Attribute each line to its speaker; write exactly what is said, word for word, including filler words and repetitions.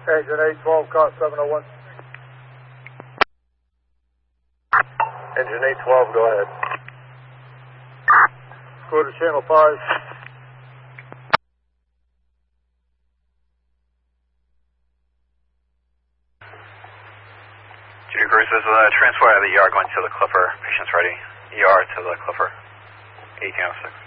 Speaker 1: Engine eight twelve, car seven oh one.
Speaker 2: Engine eight twelve, go ahead.
Speaker 1: Go to channel five.
Speaker 3: Judy Cruz, this is a transport out of the E R going to the Clipper. Patient's ready. E R to the Clipper. eighteen oh six.